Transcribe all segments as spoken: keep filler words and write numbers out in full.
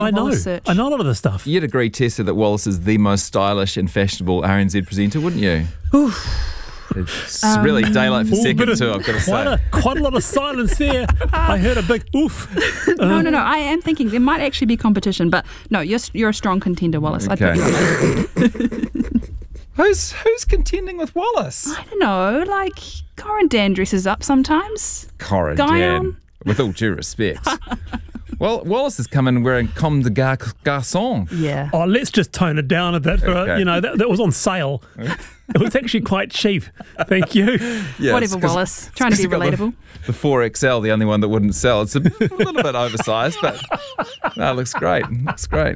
I know. Wallace search. I know a lot of this stuff. You'd agree, Tessa, that Wallace is the most stylish and fashionable R N Z presenter, wouldn't you? It's um, really daylight for second too, I've got to quite say. A, quite a lot of silence there. I heard a big oof. no, Um, no, no. I am thinking there might actually be competition, but no, you're you're a strong contender, Wallace. I'd Okay. put you on. Who's who's contending with Wallace? I don't know, like Corin Dan dresses up sometimes. Corin Guyon? Dan, with all due respect. Well, Wallace is coming wearing comme des gar- garçons. Yeah. Oh, let's just tone it down a bit. For Okay. you know, that, that was on sale. It was actually quite cheap. Thank you. Yeah, Whatever, it's 'cause- Wallace. Trying to be it's 'cause you've got relatable. The, the four X L, the only one that wouldn't sell. It's a, a little bit oversized, but no, it looks great. It looks great.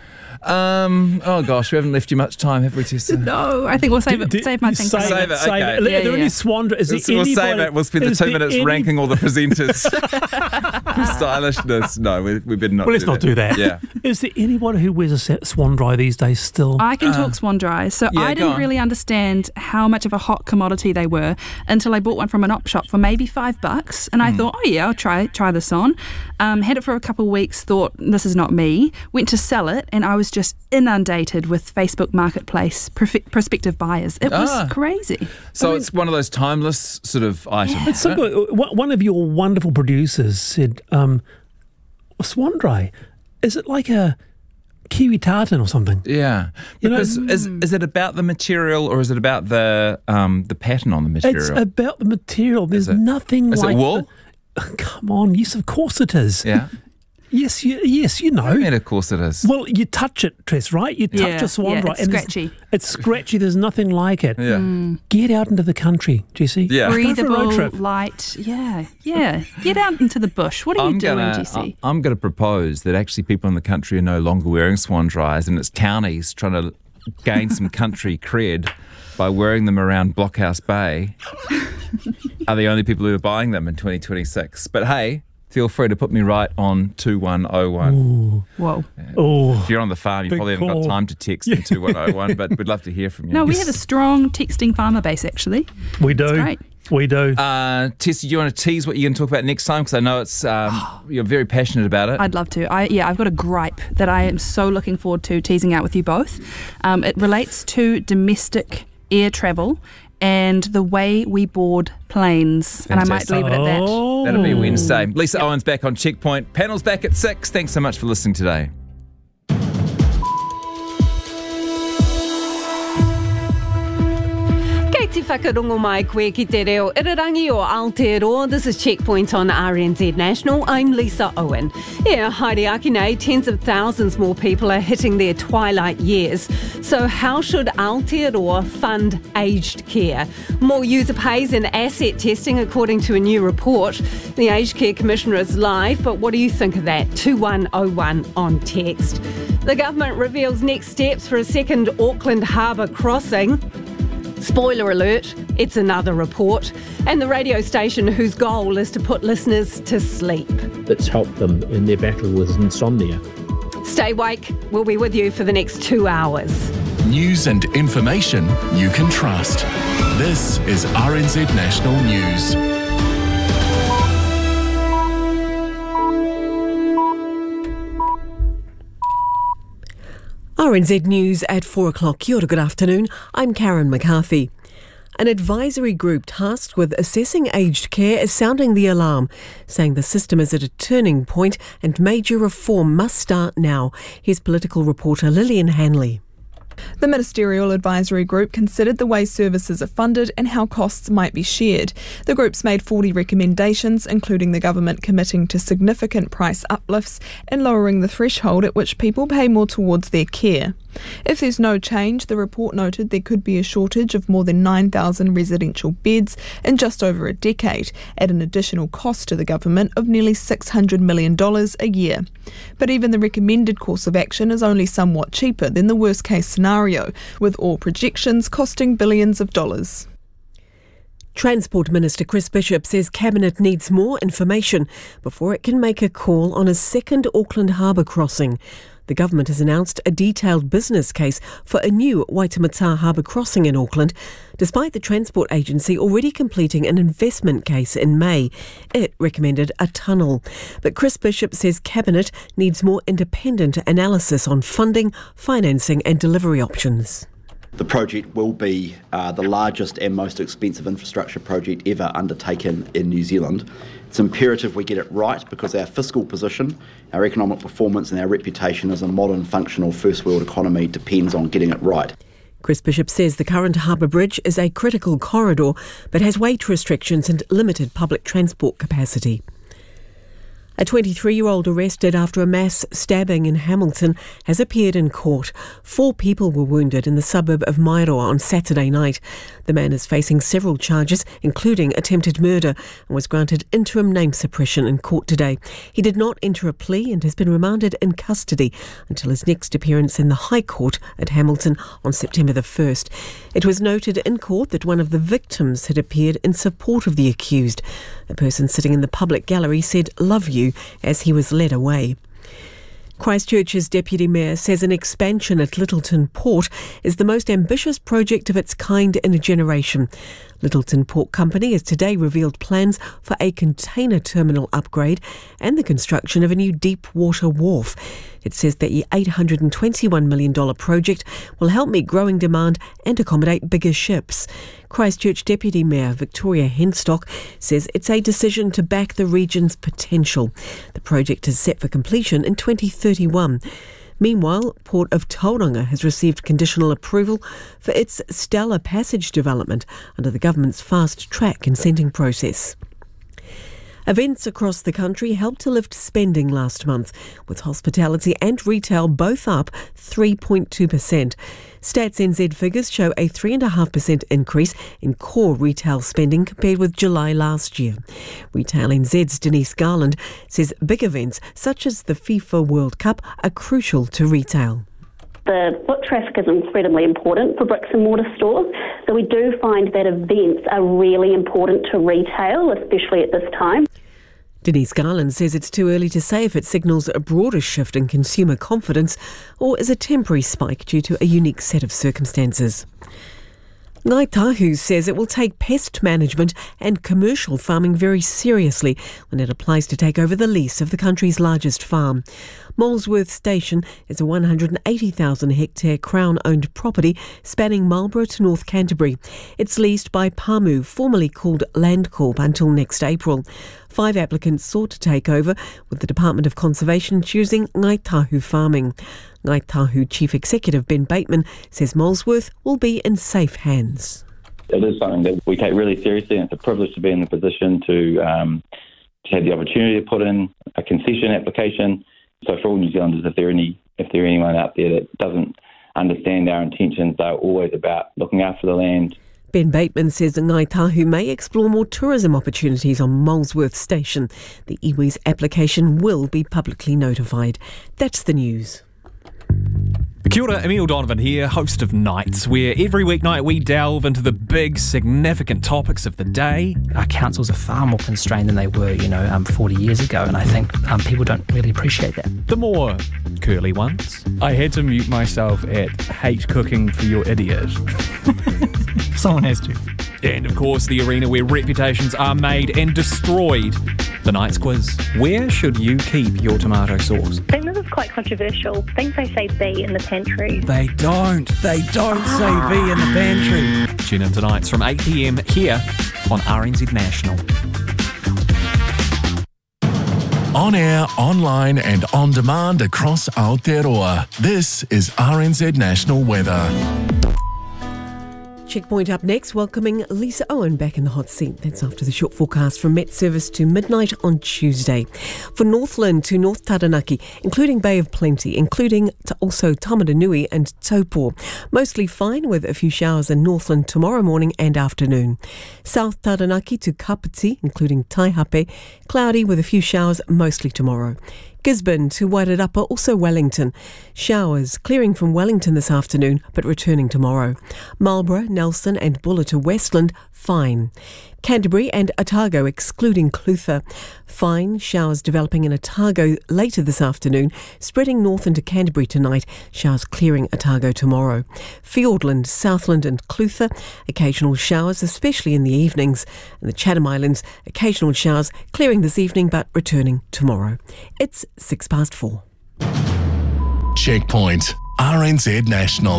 Um, oh gosh, we haven't left you much time, have we, Tessa? No, I think we'll save it. Did- save my you thing. Save, for Save it. it, Save okay. it. Are Yeah, there yeah. any Swandra? Is there We'll anybody, save it. We'll spend the is two there minutes any- ranking all the presenters. Stylishness. No, we, we better not Well, let's do not that. do that. Yeah. Is there anyone who wears a set swan dry these days still? I can talk swan dry. So yeah, I go didn't on. really understand how much of a hot commodity they were until I bought one from an op shop for maybe five bucks. And I thought, oh yeah, I'll try try this on. Um, had it for a couple of weeks, thought this is not me. Went to sell it and I was just inundated with Facebook Marketplace prof- prospective buyers. It was Ah. crazy. So it's one of those timeless sort of items. It's so good. One one of your wonderful producers said, um, swan dry, is it like a kiwi tartan or something? Yeah, You know- because is is it about the material or is it about the um the pattern on the material? It's about the material. There's it- nothing is it like wool? the- come on, yes, of course it is. Yeah, Yes, you, yes, you know. and of course it is. Well, you touch it, Tress, right? You touch Yeah, a swan yeah, dry. it's and there's- scratchy. It's scratchy. There's nothing like it. Yeah, Get out into the country, Jesse. Yeah. Go for a road Breathable, trip. light. Yeah, yeah. Get out into the bush. What are you I'm doing, gonna Jesse? I'm going to propose that actually people in the country are no longer wearing swan dries, and it's townies trying to gain some country cred by wearing them around Blockhouse Bay. Are the only people who are buying them in twenty twenty-six. But hey, feel free to put me right on two one oh one. Whoa. Oh, If you're on the farm, you Big probably haven't call. got time to text in two one oh one, but we'd love to hear from you. No, we have a strong texting farmer base, actually. we do. great. We do. Uh, Tessa, do you want to tease what you're going to talk about next time? Because I know it's um, you're very passionate about it. I'd love to. I yeah, I've got a gripe that I am so looking forward to teasing out with you both. Um, it relates to domestic air travel and the way we board planes. And I might Fantastic. leave it at that. Oh. That'll be Wednesday. Lisa Owen's back on Checkpoint. Panel's back at six. Thanks so much for listening today. Kei te whakarongo mai koe ki te reo Irarangi o Aotearoa. This is Checkpoint on R N Z National. I'm Lisa Owen. Yeah, haere aki nei, tens of thousands more people are hitting their twilight years. So how should Aotearoa fund aged care? More user pays and asset testing according to a new report. The Aged Care Commissioner is live, but what do you think of that? two one oh one on text. The government reveals next steps for a second Auckland Harbour crossing. Spoiler alert, it's another report. And the radio station whose goal is to put listeners to sleep. That's helped them in their battle with insomnia. Stay awake. We'll be with you for the next two hours. News and information you can trust. This is R N Z National News. R N Z News at four o'clock. Kia ora, good afternoon. I'm Karen McCarthy. An advisory group tasked with assessing aged care is sounding the alarm, saying the system is at a turning point and major reform must start now. Here's political reporter Lillian Hanley. The Ministerial Advisory Group considered the way services are funded and how costs might be shared. The group's made forty recommendations, including the government committing to significant price uplifts and lowering the threshold at which people pay more towards their care. If there's no change, the report noted there could be a shortage of more than nine thousand residential beds in just over a decade, at an additional cost to the government of nearly six hundred million dollars a year. But even the recommended course of action is only somewhat cheaper than the worst-case scenario, with all projections costing billions of dollars. Transport Minister Chris Bishop says Cabinet needs more information before it can make a call on a second Auckland Harbour crossing. The government has announced a detailed business case for a new Waitemata Harbour crossing in Auckland, despite the Transport Agency already completing an investment case in May. It recommended a tunnel. But Chris Bishop says Cabinet needs more independent analysis on funding, financing and delivery options. The project will be uh, the largest and most expensive infrastructure project ever undertaken in New Zealand. It's imperative we get it right because our fiscal position, our economic performance and our reputation as a modern, functional first world economy depends on getting it right. Chris Bishop says the current Harbour Bridge is a critical corridor but has weight restrictions and limited public transport capacity. A twenty-three-year-old arrested after a mass stabbing in Hamilton has appeared in court. Four people were wounded in the suburb of Mairoa on Saturday night. The man is facing several charges, including attempted murder, and was granted interim name suppression in court today. He did not enter a plea and has been remanded in custody until his next appearance in the High Court at Hamilton on September the first. It was noted in court that one of the victims had appeared in support of the accused. A person sitting in the public gallery said, "Love you," as he was led away. Christchurch's Deputy Mayor says an expansion at Lyttelton Port is the most ambitious project of its kind in a generation. Lyttelton Port Company has today revealed plans for a container terminal upgrade and the construction of a new deep water wharf. It says that the eight hundred twenty-one million dollars project will help meet growing demand and accommodate bigger ships. Christchurch Deputy Mayor Victoria Henstock says it's a decision to back the region's potential. The project is set for completion in twenty thirty-one. Meanwhile, Port of Tauranga has received conditional approval for its Stella Passage development under the government's fast-track consenting process. Events across the country helped to lift spending last month, with hospitality and retail both up three point two percent. Stats N Z figures show a three point five percent increase in core retail spending compared with July last year. Retail N Z's Denise Garland says big events such as the FIFA World Cup are crucial to retail. The foot traffic is incredibly important for bricks and mortar stores, so we do find that events are really important to retail, especially at this time. Denise Garland says it's too early to say if it signals a broader shift in consumer confidence or is a temporary spike due to a unique set of circumstances. Ngāi Tahu says it will take pest management and commercial farming very seriously when it applies to take over the lease of the country's largest farm. Molesworth Station is a one hundred eighty thousand hectare Crown-owned property spanning Marlborough to North Canterbury. It's leased by Pamu, formerly called Landcorp, until next April. Five applicants sought to take over, with the Department of Conservation choosing Ngāi Tahu Farming. Ngāi Tahu Chief Executive Ben Bateman says Molesworth will be in safe hands. It is something that we take really seriously, and it's a privilege to be in the position to, um, to have the opportunity to put in a concession application. So for all New Zealanders, if there any if there anyone out there that doesn't understand our intentions, they're always about looking after the land. Ben Bateman says Ngāi Tahu may explore more tourism opportunities on Molesworth Station. The iwi's application will be publicly notified. That's the news. Kia ora, Emile Donovan here, host of Nights, where every weeknight we delve into the big, significant topics of the day. Our councils are far more constrained than they were, you know, um, forty years ago, and I think um, people don't really appreciate that. The more curly ones. I had to mute myself at hate cooking for your idiot. Someone has to. And of course, the arena where reputations are made and destroyed. The Nights Quiz. Where should you keep your tomato sauce? I think this is quite controversial. I think they say B in the pantry. They don't. They don't say B in the pantry. Tune in tonight from eight p.m. here on R N Z National. On air, online and on demand across Aotearoa. This is R N Z National Weather. Checkpoint up next, welcoming Lisa Owen back in the hot seat. That's after the short forecast from Met Service to midnight on Tuesday. For Northland to North Taranaki, including Bay of Plenty, including t- also Tamaranui and Taupo. Mostly fine with a few showers in Northland tomorrow morning and afternoon. South Taranaki to Kapiti, including Taihape, cloudy with a few showers mostly tomorrow. Gisborne to Wairarapa, also Wellington. Showers clearing from Wellington this afternoon, but returning tomorrow. Marlborough, Nelson and Buller to Westland, fine. Canterbury and Otago, excluding Clutha. Fine showers developing in Otago later this afternoon, spreading north into Canterbury tonight. Showers clearing Otago tomorrow. Fiordland, Southland and Clutha, occasional showers, especially in the evenings. And the Chatham Islands, occasional showers clearing this evening but returning tomorrow. It's six past four. Checkpoint, R N Z National.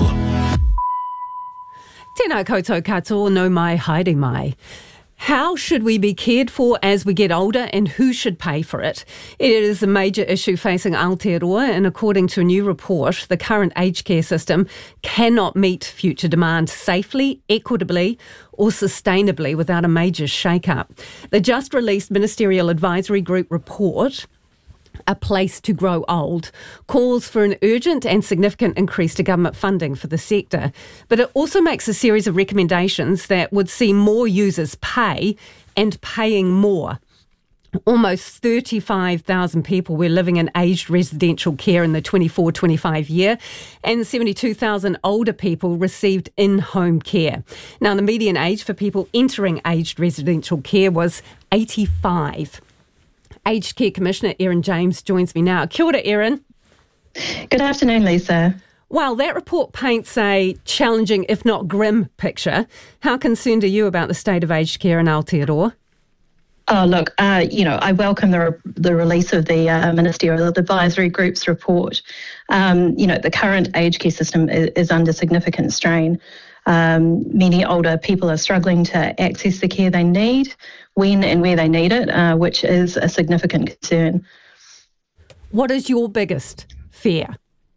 Tēnā koutou katoa, no mai, haere mai. How should we be cared for as we get older, and who should pay for it? It is a major issue facing Aotearoa, and according to a new report, the current aged care system cannot meet future demand safely, equitably or sustainably without a major shake-up. The just released Ministerial Advisory Group report, A Place to Grow Old, calls for an urgent and significant increase to government funding for the sector. But it also makes a series of recommendations that would see more users pay and paying more. Almost thirty-five thousand people were living in aged residential care in the twenty-four twenty-five year, and seventy-two thousand older people received in-home care. Now, the median age for people entering aged residential care was eighty-five. Aged Care Commissioner Erin James joins me now. Kia ora, Erin. Good afternoon, Lisa. Well, that report paints a challenging, if not grim, picture. How concerned are you about the state of aged care in Aotearoa? Oh, look, uh, you know, I welcome the the release of the uh, Ministerial Advisory Group's report. Um, you know, the current aged care system is, is under significant strain. Um, many older people are struggling to access the care they need, when and where they need it, uh, which is a significant concern. What is your biggest fear?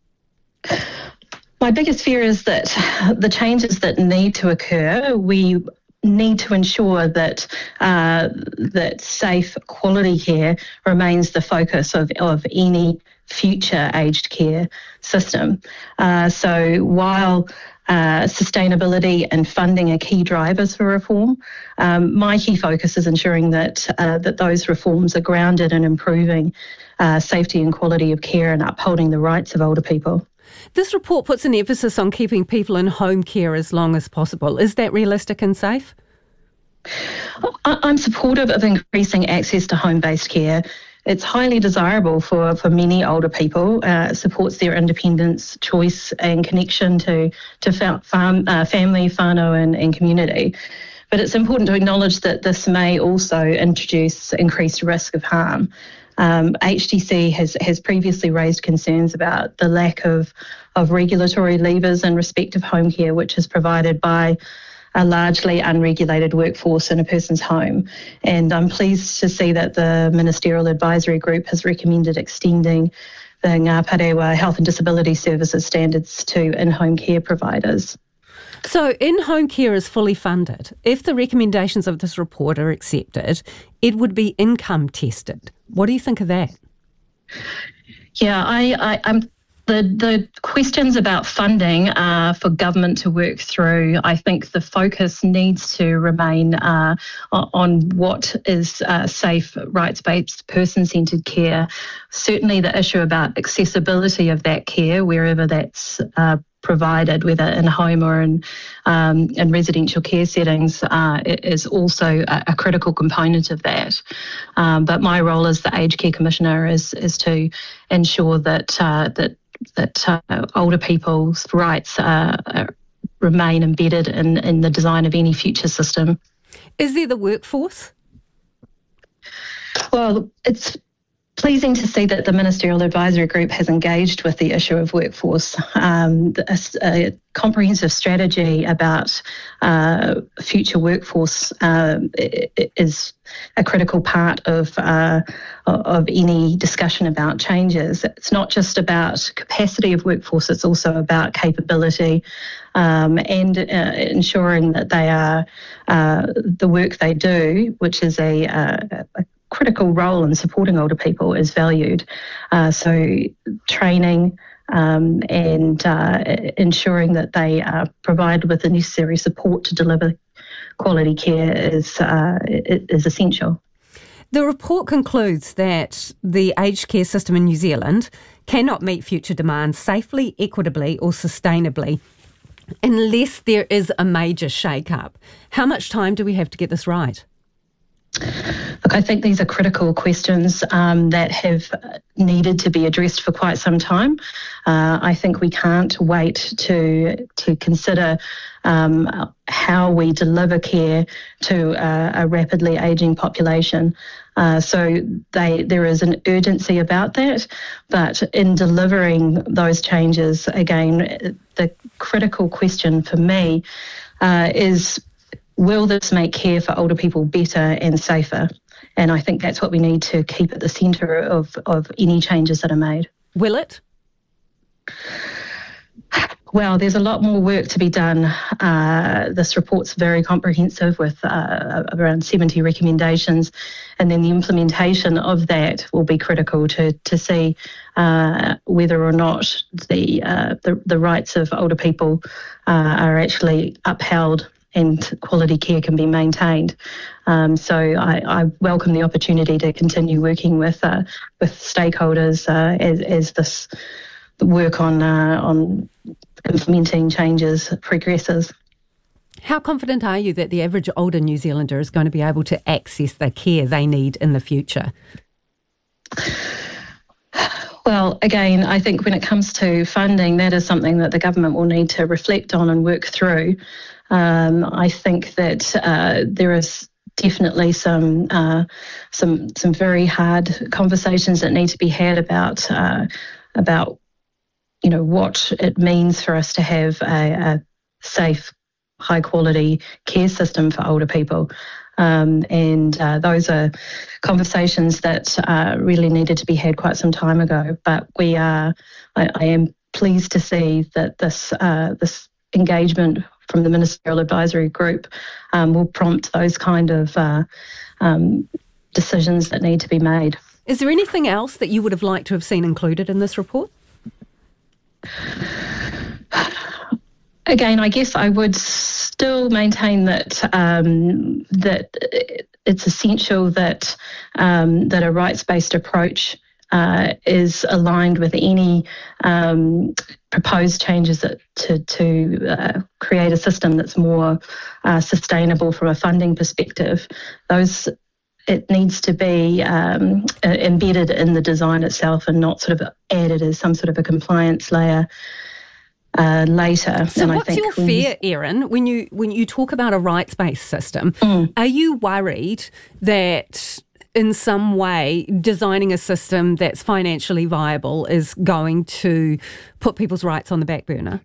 My biggest fear is that the changes that need to occur, we need to ensure that uh, that safe, quality care remains the focus of, of any future aged care system. Uh, so while Uh, sustainability and funding are key drivers for reform, Um, my key focus is ensuring that uh, that those reforms are grounded in improving uh, safety and quality of care and upholding the rights of older people. This report puts an emphasis on keeping people in home care as long as possible. Is that realistic and safe? I- I'm supportive of increasing access to home-based care. It's highly desirable for, for many older people. Uh, it supports their independence, choice and connection to, to farm, uh, family, whānau and, and community. But it's important to acknowledge that this may also introduce increased risk of harm. Um, H D C has, has previously raised concerns about the lack of, of regulatory levers in respect of home care, which is provided by a largely unregulated workforce in a person's home. And I'm pleased to see that the Ministerial Advisory Group has recommended extending the Ngā Parewa Health and Disability Services standards to in-home care providers. So in-home care is fully funded. If the recommendations of this report are accepted, it would be income tested. What do you think of that? Yeah, I, I, I'm The the questions about funding uh, for government to work through, I think the focus needs to remain uh, on what is uh, safe, rights-based, person-centred care. Certainly the issue about accessibility of that care, wherever that's uh, provided, whether in home or in, um, in residential care settings, uh, is also a, a critical component of that. Um, but my role as the Aged Care Commissioner is is to ensure that uh, that that uh, older people's rights uh, remain embedded in, in the design of any future system. Is there the workforce? Well, it's pleasing to see that the Ministerial Advisory Group has engaged with the issue of workforce. Um, a, a comprehensive strategy about uh, future workforce uh, is a critical part of uh, of any discussion about changes. It's not just about capacity of workforce, it's also about capability um, and uh, ensuring that they are uh, the work they do, which is a, a, a critical role in supporting older people, is valued. Uh, so training um, and uh, ensuring that they are provided with the necessary support to deliver quality care is uh, is essential. The report concludes that the aged care system in New Zealand cannot meet future demands safely, equitably or sustainably unless there is a major shake-up. How much time do we have to get this right? Look, I think these are critical questions um, that have needed to be addressed for quite some time. Uh, I think we can't wait to to consider um, how we deliver care to uh, a rapidly ageing population. Uh, so they, there is an urgency about that, but in delivering those changes, again, the critical question for me uh, is, will this make care for older people better and safer? And I think that's what we need to keep at the centre of, of any changes that are made. Will it? Well, there's a lot more work to be done. Uh, this report's very comprehensive with uh, around seventy recommendations, and then the implementation of that will be critical to to see uh, whether or not the, uh, the the rights of older people uh, are actually upheld and quality care can be maintained. Um, so I, I welcome the opportunity to continue working with uh, with stakeholders uh, as, as this work on uh, on implementing changes progresses. How confident are you that the average older New Zealander is going to be able to access the care they need in the future? Well, again, I think when it comes to funding, that is something that the government will need to reflect on and work through. Um, I think that uh, there is definitely some uh, some some very hard conversations that need to be had about uh, about you know what it means for us to have a, a safe, high quality care system for older people. Um, and uh, those are conversations that uh, really needed to be had quite some time ago. But we are, I, I am pleased to see that this uh, this engagement from the Ministerial Advisory Group um, will prompt those kind of uh, um, decisions that need to be made. Is there anything else that you would have liked to have seen included in this report? Again, I guess I would still maintain that um, that it's essential that um, that a rights-based approach uh, is aligned with any um, proposed changes that, to to uh, create a system that's more uh, sustainable from a funding perspective. Those it needs to be um, embedded in the design itself and not sort of added as some sort of a compliance layer. Uh, later. So and what's I think your fear, Erin, when you when you talk about a rights-based system? Mm. Are you worried that in some way designing a system that's financially viable is going to put people's rights on the back burner?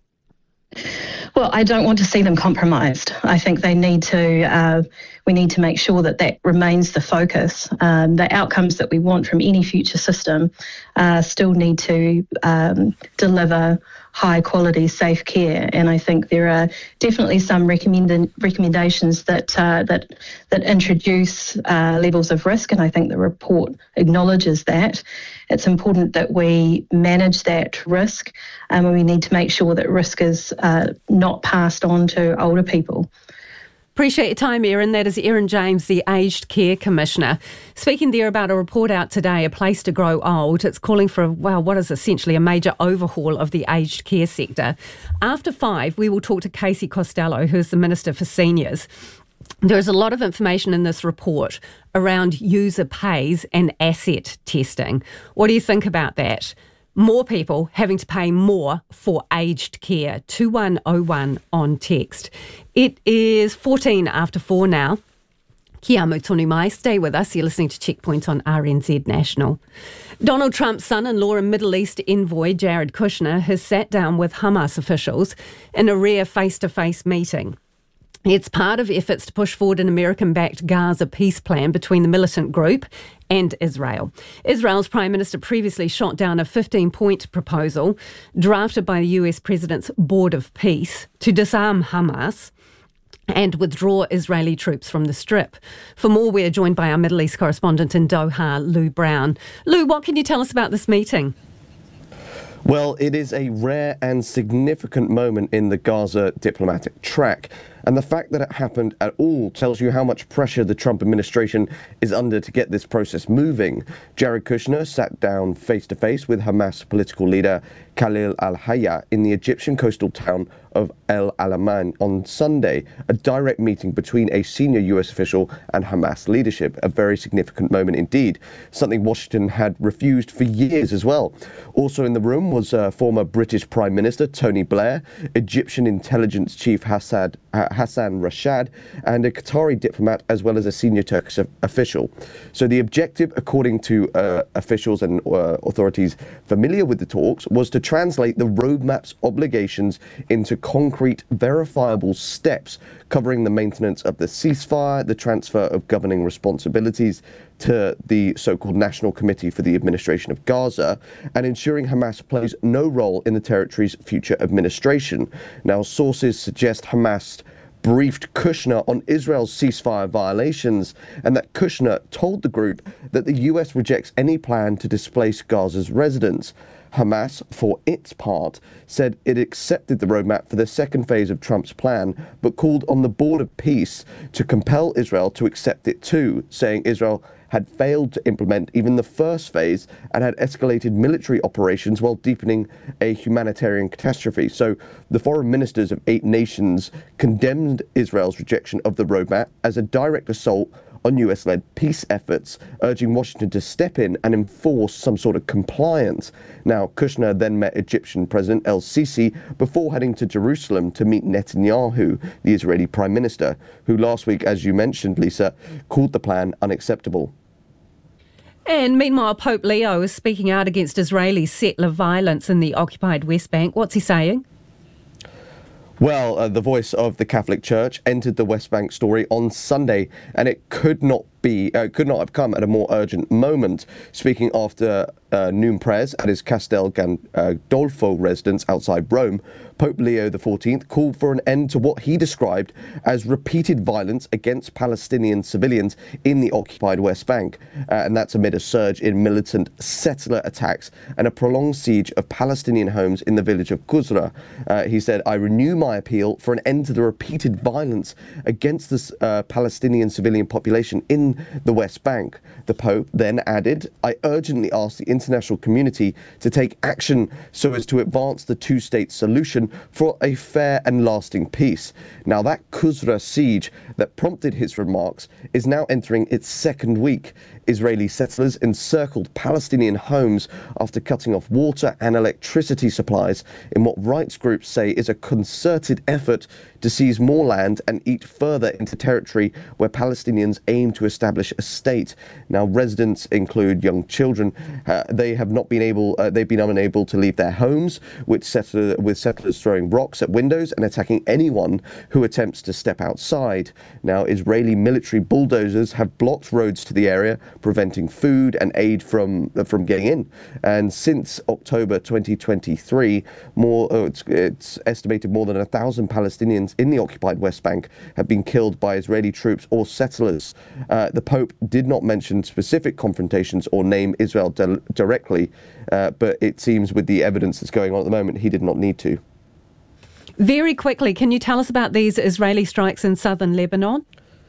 Well, I don't want to see them compromised. I think they need to, uh, we need to make sure that that remains the focus. Um, the outcomes that we want from any future system uh, still need to um, deliver high quality, safe care. And I think there are definitely some recommend- recommendations that uh, that that introduce uh, levels of risk, and I think the report acknowledges that. It's important that we manage that risk, um, and we need to make sure that risk is uh, not passed on to older people. Appreciate your time, Erin. That is Erin James, the Aged Care Commissioner. Speaking there about a report out today, A Place to Grow Old. It's calling for, well, what is essentially a major overhaul of the aged care sector. After five, we will talk to Casey Costello, who is the Minister for Seniors. There is a lot of information in this report around user pays and asset testing. What do you think about that? More people having to pay more for aged care. two one oh one on text. It is fourteen after four now. Kia mutonu mai. Stay with us. You're listening to Checkpoint on R N Z National. Donald Trump's son-in-law and Middle East envoy Jared Kushner has sat down with Hamas officials in a rare face-to-face meeting. It's part of efforts to push forward an American-backed Gaza peace plan between the militant group and Israel. Israel's Prime Minister previously shot down a fifteen-point proposal drafted by the U S President's Board of Peace to disarm Hamas and withdraw Israeli troops from the Strip. For more, we're joined by our Middle East correspondent in Doha, Lou Brown. Lou, what can you tell us about this meeting? Well, it is a rare and significant moment in the Gaza diplomatic track. And the fact that it happened at all tells you how much pressure the Trump administration is under to get this process moving. Jared Kushner sat down face-to-face with Hamas political leader Khalil al-Hayya in the Egyptian coastal town of El Alamein on Sunday, a direct meeting between a senior U S official and Hamas leadership, a very significant moment indeed, something Washington had refused for years as well. Also in the room was uh, former British Prime Minister Tony Blair, Egyptian intelligence chief Hassan, uh, Hassan Rashad, and a Qatari diplomat as well as a senior Turkish official. So the objective, according to uh, officials and uh, authorities familiar with the talks, was to translate the roadmap's obligations into concrete, verifiable steps covering the maintenance of the ceasefire, the transfer of governing responsibilities to the so-called National Committee for the Administration of Gaza, and ensuring Hamas plays no role in the territory's future administration. Now, sources suggest Hamas briefed Kushner on Israel's ceasefire violations, and that Kushner told the group that the U S rejects any plan to displace Gaza's residents. Hamas, for its part, said it accepted the roadmap for the second phase of Trump's plan, but called on the Board of Peace to compel Israel to accept it too, saying Israel had failed to implement even the first phase and had escalated military operations while deepening a humanitarian catastrophe. So the foreign ministers of eight nations condemned Israel's rejection of the roadmap as a direct assault on U S-led peace efforts, urging Washington to step in and enforce some sort of compliance. Now, Kushner then met Egyptian President el-Sisi before heading to Jerusalem to meet Netanyahu, the Israeli Prime Minister, who last week, as you mentioned, Lisa, called the plan unacceptable. And meanwhile, Pope Leo is speaking out against Israeli settler violence in the occupied West Bank. What's he saying? Well, uh, the voice of the Catholic Church entered the West Bank story on Sunday, and it could not be, uh, could not have come at a more urgent moment. Speaking after uh, noon prayers at his Castel Gandolfo residence outside Rome, Pope Leo the fourteenth called for an end to what he described as repeated violence against Palestinian civilians in the occupied West Bank. Uh, and that's amid a surge in militant settler attacks and a prolonged siege of Palestinian homes in the village of Qusra. Uh, he said, "I renew my appeal for an end to the repeated violence against the uh, Palestinian civilian population in the West Bank." The Pope then added, "I urgently ask the international community to take action so as to advance the two-state solution for a fair and lasting peace." Now, that Qusra siege that prompted his remarks is now entering its second week. Israeli settlers encircled Palestinian homes after cutting off water and electricity supplies in what rights groups say is a concerted effort to seize more land and eat further into territory where Palestinians aim to establish a state. Now, residents include young children. Uh, they have not been able, uh, they've been unable to leave their homes, with, settler, with settlers throwing rocks at windows and attacking anyone who attempts to step outside. Now, Israeli military bulldozers have blocked roads to the area, preventing food and aid from uh, from getting in. And since October twenty twenty-three, more uh, it's, it's estimated more than a thousand Palestinians in the occupied West Bank have been killed by Israeli troops or settlers. Uh, the Pope did not mention specific confrontations or name Israel di- directly, uh, but it seems with the evidence that's going on at the moment, he did not need to. Very quickly, can you tell us about these Israeli strikes in southern Lebanon?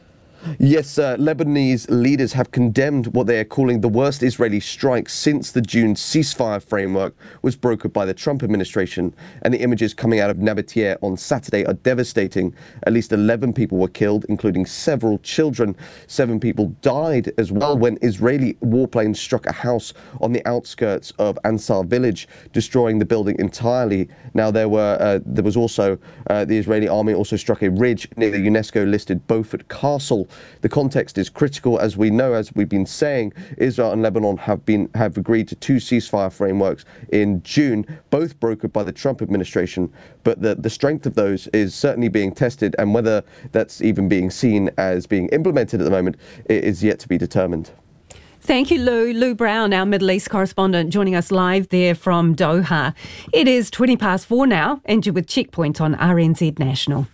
Yes, uh, Lebanese leaders have condemned what they are calling the worst Israeli strike since the June ceasefire framework was brokered by the Trump administration. And the images coming out of Nabatieh on Saturday are devastating. At least eleven people were killed, including several children. Seven people died as well when Israeli warplanes struck a house on the outskirts of Ansar village, destroying the building entirely. Now, there were uh, there was also uh, the Israeli army also struck a ridge near the UNESCO-listed Beaufort Castle. The context is critical. As we know, as we've been saying, Israel and Lebanon have been have agreed to two ceasefire frameworks in June, both brokered by the Trump administration. But the, the strength of those is certainly being tested, and whether that's even being seen as being implemented at the moment is yet to be determined. Thank you, Lou. Lou Brown, our Middle East correspondent, joining us live there from Doha. It is twenty past four now, and you're with Checkpoint on R N Z National.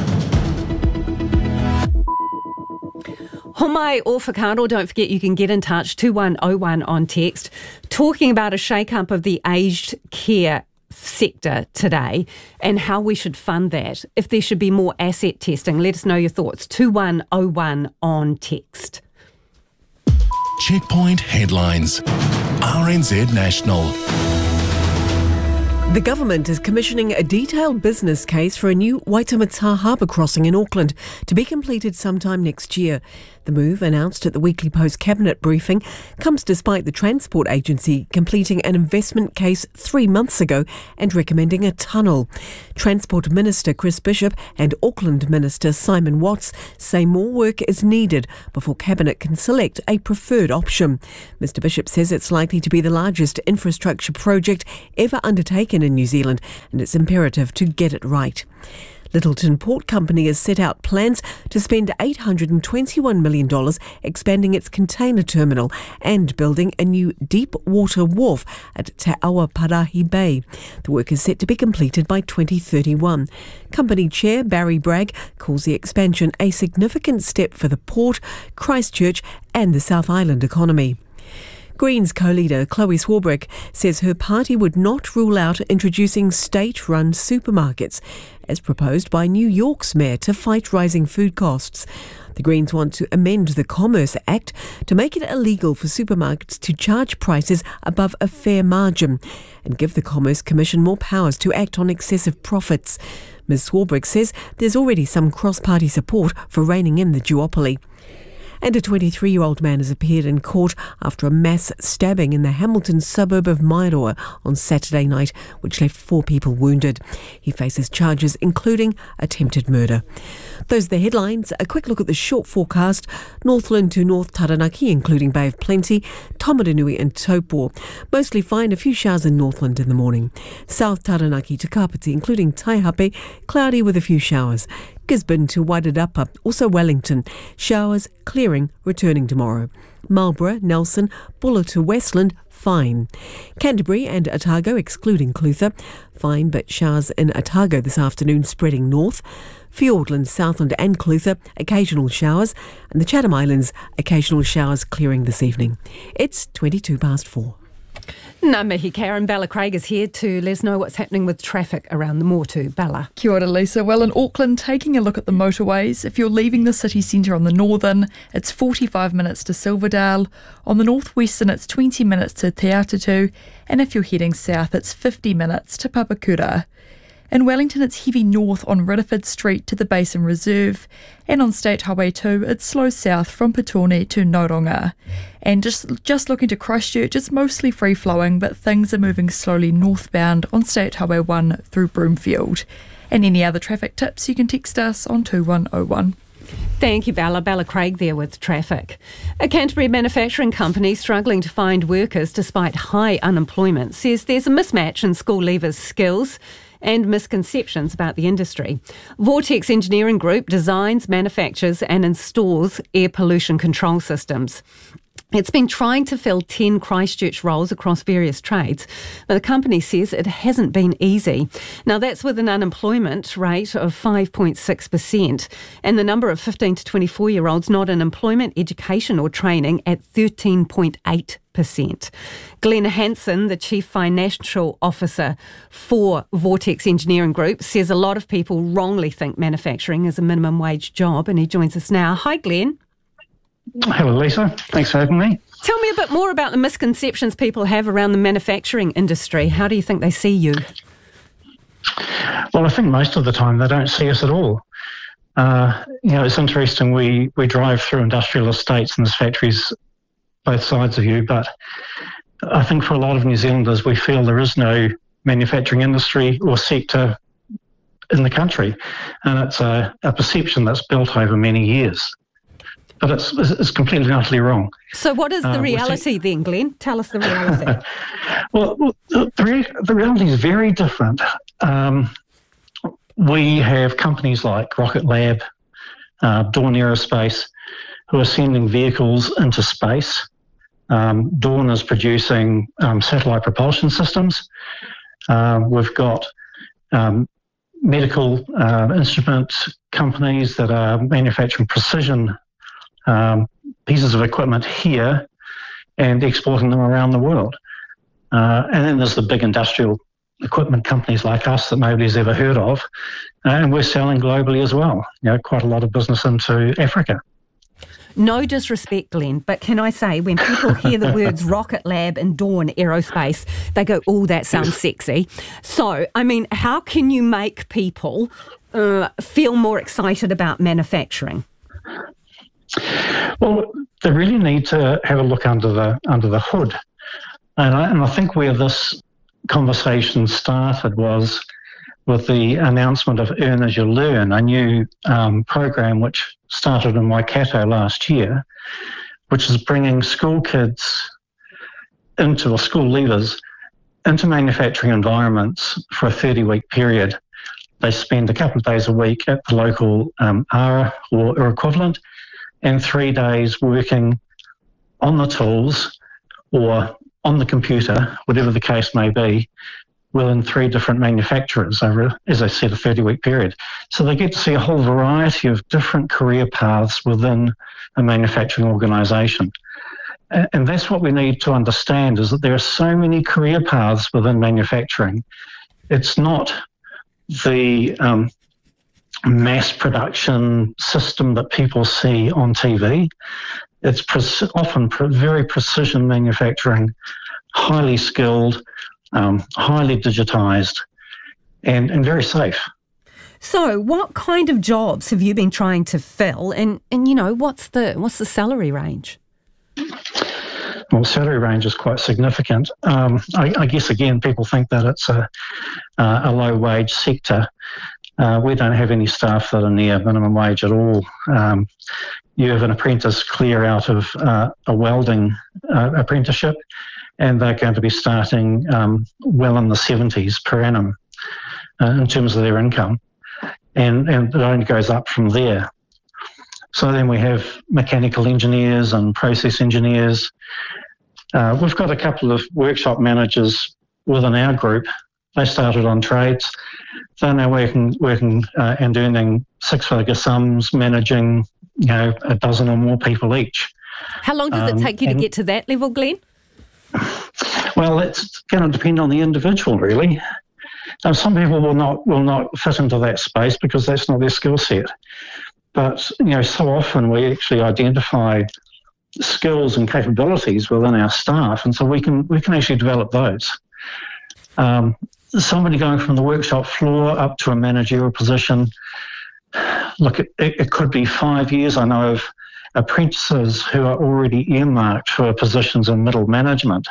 Homai or Whakaaro, don't forget you can get in touch, two one oh one on text, talking about a shake-up of the aged care sector today and how we should fund that, if there should be more asset testing. Let us know your thoughts. two one oh one on text. Checkpoint headlines. R N Z National. The government is commissioning a detailed business case for a new Waitemata harbour crossing in Auckland to be completed sometime next year. The move, announced at the Weekly Post Cabinet briefing, comes despite the Transport Agency completing an investment case three months ago and recommending a tunnel. Transport Minister Chris Bishop and Auckland Minister Simon Watts say more work is needed before Cabinet can select a preferred option. Mister Bishop says it's likely to be the largest infrastructure project ever undertaken in New Zealand, and it's imperative to get it right. Littleton Port Company has set out plans to spend eight hundred twenty-one million dollars expanding its container terminal and building a new deep water wharf at Te Awa Parahi Bay. The work is set to be completed by twenty thirty-one. Company Chair Barry Bragg calls the expansion a significant step for the port, Christchurch and the South Island economy. Greens co-leader Chloe Swarbrick says her party would not rule out introducing state-run supermarkets, as proposed by New York's mayor to fight rising food costs. The Greens want to amend the Commerce Act to make it illegal for supermarkets to charge prices above a fair margin and give the Commerce Commission more powers to act on excessive profits. Miz Swarbrick says there's already some cross-party support for reining in the duopoly. And a twenty-three-year-old man has appeared in court after a mass stabbing in the Hamilton suburb of Mairoa on Saturday night, which left four people wounded. He faces charges including attempted murder. Those are the headlines. A quick look at the short forecast. Northland to North Taranaki, including Bay of Plenty, Tomaranui and Taupo. Mostly fine, a few showers in Northland in the morning. South Taranaki to Kapiti, including Taihape, cloudy with a few showers. Gisborne to Wairarapa, also Wellington. Showers, clearing, returning tomorrow. Marlborough, Nelson, Buller to Westland, fine. Canterbury and Otago, excluding Clutha, fine, but showers in Otago this afternoon spreading north. Fiordland, Southland and Clutha, occasional showers. And the Chatham Islands, occasional showers clearing this evening. It's twenty-two past four. Ngā mihi, Karen. Bella Craig is here to let us know what's happening with traffic around the Motu. Bella. Kia ora, Lisa. Well, in Auckland, taking a look at the motorways, if you're leaving the city centre on the northern, it's forty-five minutes to Silverdale. On the northwestern, it's twenty minutes to Te Atatu. And if you're heading south, it's fifty minutes to Papakura. In Wellington, it's heavy north on Ridderford Street to the Basin Reserve, and on State Highway two, it's slow south from Petone to Noronga. And just just looking to Christchurch, it's mostly free-flowing, but things are moving slowly northbound on State Highway one through Broomfield. And any other traffic tips, you can text us on two one oh one. Thank you, Bella. Bella Craig there with traffic. A Canterbury manufacturing company struggling to find workers despite high unemployment says there's a mismatch in school leavers' skills and misconceptions about the industry. Vortex Engineering Group designs, manufactures and installs air pollution control systems. It's been trying to fill ten Christchurch roles across various trades, but the company says it hasn't been easy. Now, that's with an unemployment rate of five point six percent and the number of fifteen to twenty-four-year-olds not in employment, education or training at thirteen point eight percent. Glenn Hansen, the Chief Financial Officer for Vortex Engineering Group, says a lot of people wrongly think manufacturing is a minimum wage job, and he joins us now. Hi, Glenn. Hello, Lisa. Thanks for having me. Tell me a bit more about the misconceptions people have around the manufacturing industry. How do you think they see you? Well, I think most of the time they don't see us at all. Uh, you know, it's interesting. We, we drive through industrial estates and there's factories both sides of you, but I think for a lot of New Zealanders, we feel there is no manufacturing industry or sector in the country. And it's a, a perception that's built over many years. But it's, it's completely and utterly wrong. So what is the uh, reality then, Glenn? Tell us the reality. well, well, the, re- the reality is very different. Um, we have companies like Rocket Lab, uh, Dawn Aerospace, who are sending vehicles into space. Um, Dawn is producing um, satellite propulsion systems. Uh, we've got um, medical uh, instrument companies that are manufacturing precision Um, pieces of equipment here and exporting them around the world. Uh, and then there's the big industrial equipment companies like us that nobody's ever heard of, uh, and we're selling globally as well. You know, quite a lot of business into Africa. No disrespect, Glenn, but can I say, when people hear the words Rocket Lab and Dawn Aerospace, they go, oh, that sounds sexy. So, I mean, how can you make people uh, feel more excited about manufacturing? Well, they really need to have a look under the under the hood. And I, and I think where this conversation started was with the announcement of Earn As You Learn, a new um, program which started in Waikato last year, which is bringing school kids into, or school leavers, into manufacturing environments for a thirty-week period. They spend a couple of days a week at the local um, ARA or, or equivalent, and three days working on the tools or on the computer, whatever the case may be, within three different manufacturers over, as I said, a thirty-week period. So they get to see a whole variety of different career paths within a manufacturing organisation. And that's what we need to understand, is that there are so many career paths within manufacturing. It's not the um, mass production system that people see on T V. It's pre- often pre- very precision manufacturing, highly skilled, um, highly digitised, and, and very safe. So, what kind of jobs have you been trying to fill, and, and you know, what's the what's the salary range? Well, salary range is quite significant. Um, I, I guess again, people think that it's a uh, a low wage sector. Uh, we don't have any staff that are near minimum wage at all. Um, you have an apprentice clear out of uh, a welding uh, apprenticeship, and they're going to be starting um, well in the seventies per annum uh, in terms of their income, and, and it only goes up from there. So then we have mechanical engineers and process engineers. Uh, we've got a couple of workshop managers within our group. They started on trades. They're now working, working uh, and earning six-figure sums, managing, you know, a dozen or more people each. How long does um, it take you to get to that level, Glenn? Well, it's going to depend on the individual, really. Now, some people will not will not fit into that space because that's not their skill set. But, you know, so often we actually identify skills and capabilities within our staff, and so we can we can actually develop those. Um, somebody going from the workshop floor up to a managerial position, look, it, it could be five years. I know of apprentices who are already earmarked for positions in middle management.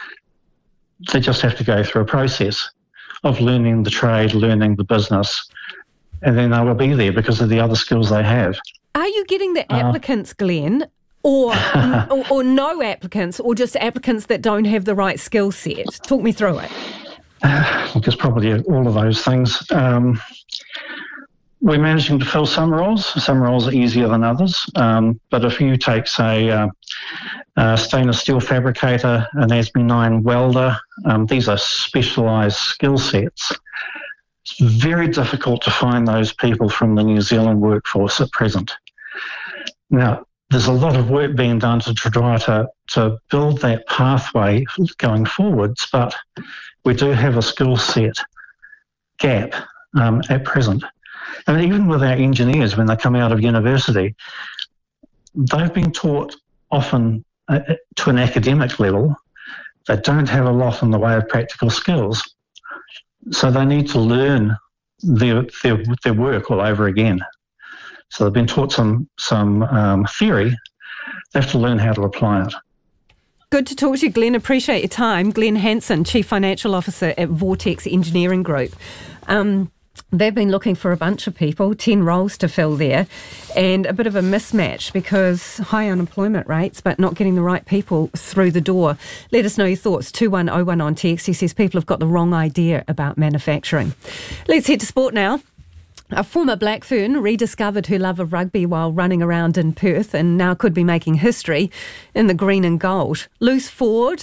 They just have to go through a process of learning the trade, learning the business, and then they will be there because of the other skills they have. Are you getting the applicants, uh, Glenn, or, or or no applicants, or just applicants that don't have the right skill set? Talk me through it. Uh, look, it's probably all of those things. Um, we're managing to fill some roles. Some roles are easier than others. Um, but if you take, say, uh, a stainless steel fabricator, an A S M E nine welder, um, these are specialised skill sets. It's very difficult to find those people from the New Zealand workforce at present. Now, there's a lot of work being done to try to, to build that pathway going forwards, but we do have a skill set gap um, at present. And even with our engineers, when they come out of university, they've been taught often uh, to an academic level. They don't have a lot in the way of practical skills. So they need to learn their, their, their work all over again. So they've been taught some, some um, theory. They have to learn how to apply it. Good to talk to you, Glenn. Appreciate your time. Glenn Hanson, Chief Financial Officer at Vortex Engineering Group. Um, they've been looking for a bunch of people, ten roles to fill there, and a bit of a mismatch because high unemployment rates, but not getting the right people through the door. Let us know your thoughts. two one oh one on text. He says people have got the wrong idea about manufacturing. Let's head to sport now. A former Black Fern rediscovered her love of rugby while running around in Perth and now could be making history in the green and gold. Loose forward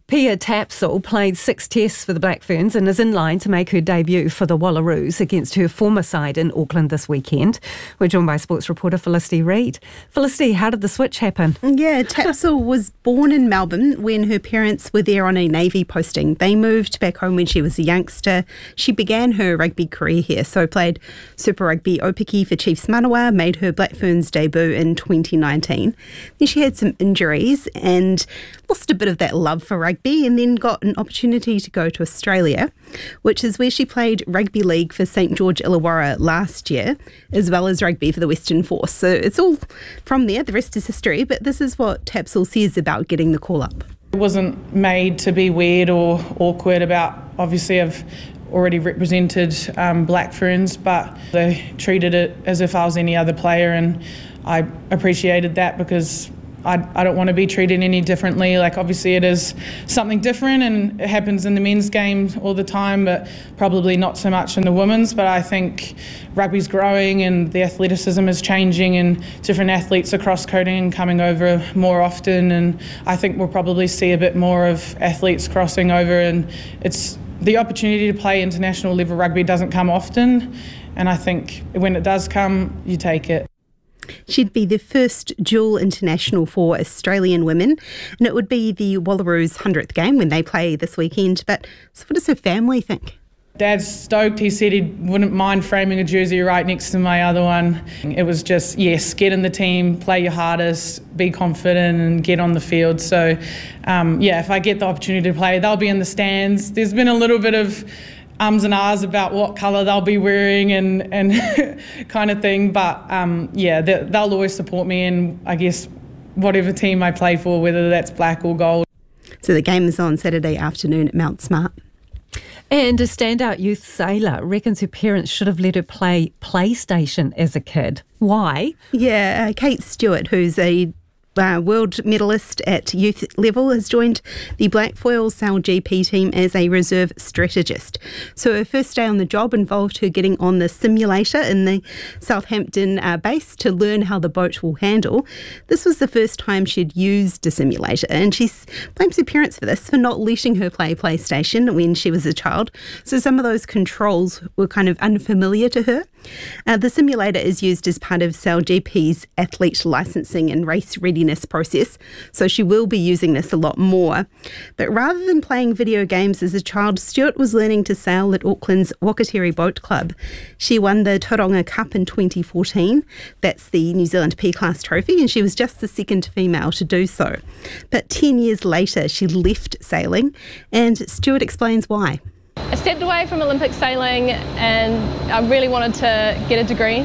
Pia Tapsell played six tests for the Black Ferns and is in line to make her debut for the Wallaroos against her former side in Auckland this weekend. We're joined by sports reporter Felicity Reid. Felicity, how did the switch happen? Yeah, Tapsell was born in Melbourne when her parents were there on a Navy posting. They moved back home when she was a youngster. She began her rugby career here, so played Super Rugby Opiki for Chiefs Manawa, made her Black Ferns debut in twenty nineteen. Then she had some injuries and lost a bit of that love for rugby, and then got an opportunity to go to Australia, which is where she played rugby league for St George Illawarra last year, as well as rugby for the Western Force. So it's all from there. The rest is history, but this is what Tapsell says about getting the call up. It wasn't made to be weird or awkward about, obviously I've already represented um, Black Ferns, but they treated it as if I was any other player, and I appreciated that because I, I don't want to be treated any differently. Like, obviously it is something different and it happens in the men's game all the time, but probably not so much in the women's. But I think rugby's growing and the athleticism is changing and different athletes are cross-coding and coming over more often, and I think we'll probably see a bit more of athletes crossing over, and it's the opportunity to play international level rugby doesn't come often, and I think when it does come, you take it. She'd be the first dual international for Australian women, and it would be the Wallaroos' hundredth game when they play this weekend. But so what does her family think? Dad's stoked. He said he wouldn't mind framing a jersey right next to my other one. It was just, yes, get in the team, play your hardest, be confident and get on the field. So, um, yeah, if I get the opportunity to play, they'll be in the stands. There's been a little bit of ums and ahs about what colour they'll be wearing and, and kind of thing. But, um, yeah, they, they'll always support me in, I guess, whatever team I play for, whether that's black or gold. So the game is on Saturday afternoon at Mount Smart. And a standout youth sailor reckons her parents should have let her play PlayStation as a kid. Why? Yeah, uh, Kate Stewart, who's a Uh, world medalist at youth level, has joined the Black Foils S A L G P team as a reserve strategist. So her first day on the job involved her getting on the simulator in the Southampton uh, base to learn how the boat will handle. This was the first time she'd used a simulator, and she blames her parents for this, for not letting her play PlayStation when she was a child. So some of those controls were kind of unfamiliar to her. Uh, the simulator is used as part of S A L G P's athlete licensing and race readiness process, so she will be using this a lot more. But rather than playing video games as a child, Stewart was learning to sail at Auckland's Wakateri Boat Club. She won the Tauranga Cup in twenty fourteen. That's the New Zealand P-Class trophy, and she was just the second female to do so. But ten years later, she left sailing, and Stewart explains why. I stepped away from Olympic sailing and I really wanted to get a degree.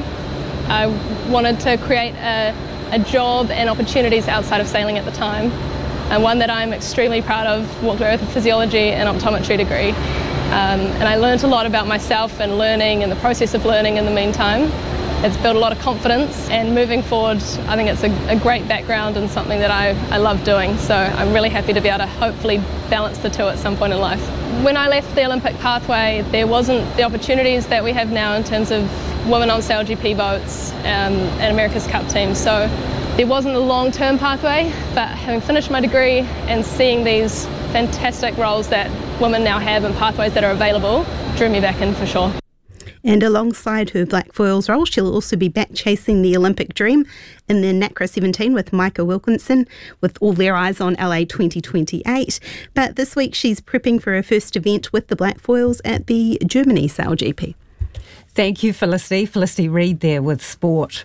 I wanted to create a, a job and opportunities outside of sailing at the time, and one that I'm extremely proud of, walked away with a physiology and optometry degree. Um, and I learned a lot about myself and learning and the process of learning in the meantime. It's built a lot of confidence, and moving forward, I think it's a, a great background and something that I, I love doing. So I'm really happy to be able to hopefully balance the two at some point in life. When I left the Olympic pathway, there wasn't the opportunities that we have now in terms of women on S A L G P boats um, and America's Cup teams. So there wasn't a long-term pathway, but having finished my degree and seeing these fantastic roles that women now have and pathways that are available drew me back in for sure. And alongside her Black Foils role, she'll also be back chasing the Olympic dream in the NACRA seventeen with Micah Wilkinson, with all their eyes on L A twenty twenty-eight. But this week she's prepping for her first event with the Black Foils at the Germany S A L G P. Thank you, Felicity. Felicity Reid there with sport.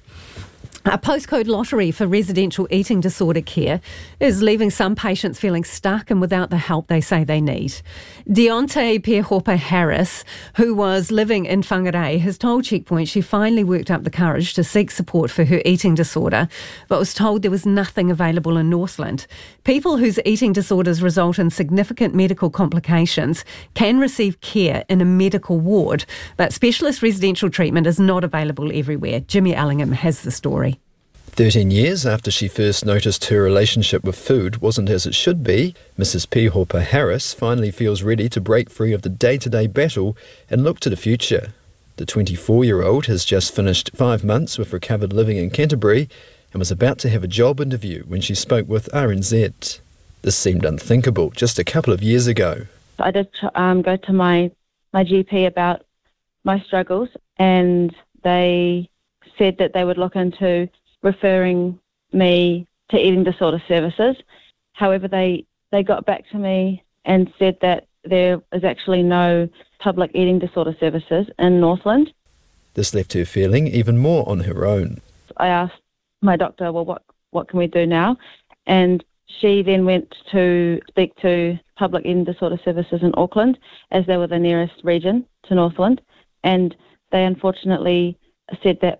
A postcode lottery for residential eating disorder care is leaving some patients feeling stuck and without the help they say they need. Deontay Pierhopa Harris, who was living in Whangarei, has told Checkpoint she finally worked up the courage to seek support for her eating disorder, but was told there was nothing available in Northland. People whose eating disorders result in significant medical complications can receive care in a medical ward, but specialist residential treatment is not available everywhere. Jimmy Allingham has the story. Thirteen years after she first noticed her relationship with food wasn't as it should be, Missus Pierhopa Harris finally feels ready to break free of the day-to-day battle and look to the future. The twenty-four-year-old has just finished five months with Recovered Living in Canterbury and was about to have a job interview when she spoke with R N Z. This seemed unthinkable just a couple of years ago. I did um, go to my, my G P about my struggles, and they said that they would look into referring me to eating disorder services. However, they, they got back to me and said that there is actually no public eating disorder services in Northland. This left her feeling even more on her own. I asked my doctor, well, what, what can we do now? And she then went to speak to public eating disorder services in Auckland, as they were the nearest region to Northland, and they unfortunately said that